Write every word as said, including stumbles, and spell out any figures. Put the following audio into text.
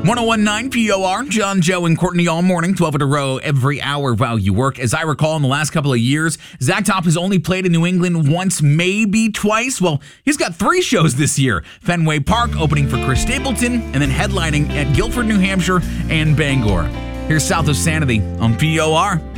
one oh one point nine P O R, John, Joe, and Courtney all morning, twelve in a row, every hour while you work. As I recall, in the last couple of years, Zach Top has only played in New England once, maybe twice. Well, he's got three shows this year. Fenway Park opening for Chris Stapleton, and then headlining at Guilford, New Hampshire, and Bangor. Here's South of Sanity on P O R.